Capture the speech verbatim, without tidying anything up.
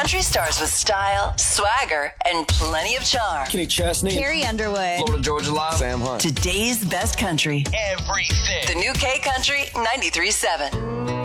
Country stars with style, swagger, and plenty of charm. Kenny Chesney. Carrie Underwood. Florida Georgia Line. Sam Hunt. Today's best country. Everything. The new K Country ninety-three point seven.